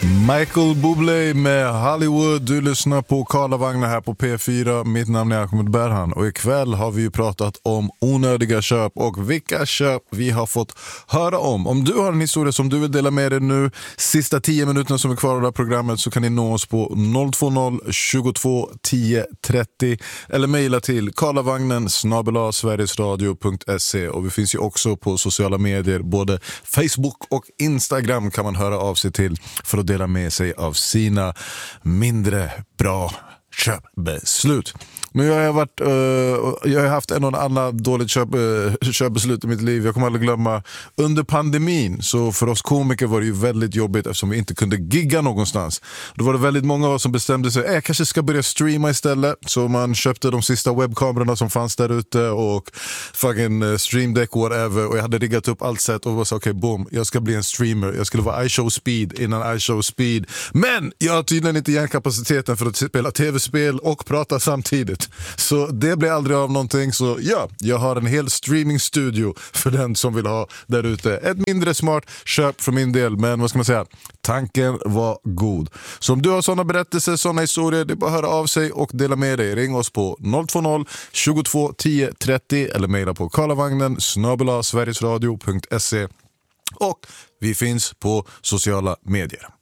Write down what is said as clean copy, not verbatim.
Michael Bublé med Hollywood. Du lyssnar på Karlavagnen här på P4. Mitt namn är Ahmed Berhan och ikväll har vi ju pratat om onödiga köp och vilka köp vi har fått höra om. Om du har en historia som du vill dela med dig nu, sista 10 minuterna som är kvar av det här programmet, så kan ni nå oss på 020 22 10 30 eller mejla till karlavagnen@sverigesradio.se. Och vi finns ju också på sociala medier, både Facebook och Instagram kan man höra av sig till för att dela med sig av sina mindre bra köpbeslut. Men jag har haft en och annan dåligt köpbeslut i mitt liv. Jag kommer aldrig glömma under pandemin, så för oss komiker var det ju väldigt jobbigt eftersom vi inte kunde gigga någonstans. Då var det väldigt många av oss som bestämde sig, jag kanske ska börja streama istället. Så man köpte de sista webbkamerorna som fanns där ute och fucking stream deck whatever, och jag hade riggat upp allt sätt och var så okej, boom, jag ska bli en streamer. Jag skulle vara iShow Speed innan iShow Speed. Men jag har tydligen inte hjärnkapaciteten för att spela tv-spel och prata samtidigt. Så det blir aldrig av någonting. Så ja, jag har en hel streamingstudio för den som vill ha där ute. Ett mindre smart köp för min del, men vad ska man säga? Tanken var god. Så om du har sådana berättelser, sådana historier, det är bara att höra av sig och dela med dig. Ring oss på 020 22 10 30 eller mejla på karlavagnen@sverigesradio.se. Och vi finns på sociala medier.